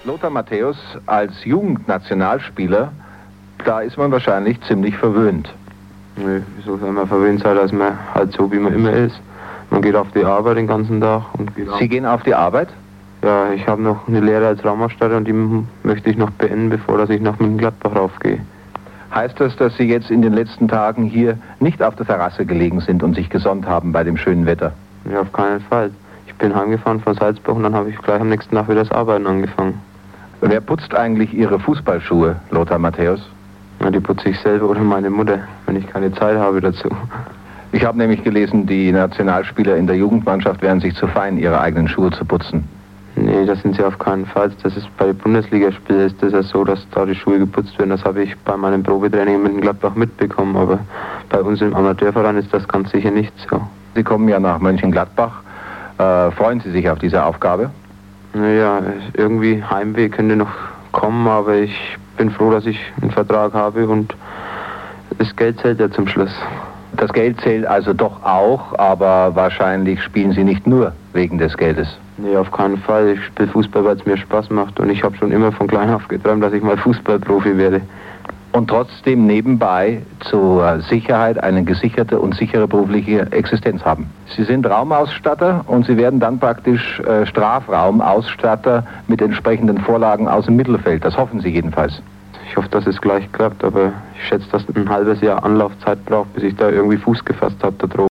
Lothar Matthäus als Jugendnationalspieler, da ist man wahrscheinlich ziemlich verwöhnt. Nee, wieso soll man verwöhnt sein, dass man halt so wie man immer ist. Man geht auf die Arbeit den ganzen Tag. Sie gehen auf die Arbeit? Ja, ich habe noch eine Lehre als Raumausstatter und die möchte ich noch beenden, bevor ich nach Mönchengladbach raufgehe. Heißt das, dass Sie jetzt in den letzten Tagen hier nicht auf der Terrasse gelegen sind und sich gesonnt haben bei dem schönen Wetter? Ja, auf keinen Fall. Ich bin heimgefahren von Salzburg und dann habe ich gleich am nächsten Tag wieder das Arbeiten angefangen. Wer putzt eigentlich Ihre Fußballschuhe, Lothar Matthäus? Ja, die putze ich selber oder meine Mutter, wenn ich keine Zeit habe dazu. Ich habe nämlich gelesen, die Nationalspieler in der Jugendmannschaft wären sich zu fein, ihre eigenen Schuhe zu putzen. Nee, das sind sie auf keinen Fall. Das ist bei Bundesligaspielen ist das ja so, dass da die Schuhe geputzt werden. Das habe ich bei meinem Probetraining mit Gladbach mitbekommen, aber bei uns im Amateurverein ist das ganz sicher nicht so. Sie kommen ja nach Mönchengladbach. Freuen Sie sich auf diese Aufgabe? Naja, irgendwie Heimweh könnte noch kommen, aber ich bin froh, dass ich einen Vertrag habe und das Geld zählt ja zum Schluss. Das Geld zählt also doch auch, aber wahrscheinlich spielen Sie nicht nur wegen des Geldes. Nee, auf keinen Fall. Ich spiele Fußball, weil es mir Spaß macht und ich habe schon immer von klein auf geträumt, dass ich mal Fußballprofi werde. Und trotzdem nebenbei zur Sicherheit eine gesicherte und sichere berufliche Existenz haben. Sie sind Raumausstatter und Sie werden dann praktisch Strafraumausstatter mit entsprechenden Vorlagen aus dem Mittelfeld. Das hoffen Sie jedenfalls. Ich hoffe, dass es gleich klappt, aber ich schätze, dass ein halbes Jahr Anlaufzeit braucht, bis ich da irgendwie Fuß gefasst habe da droben.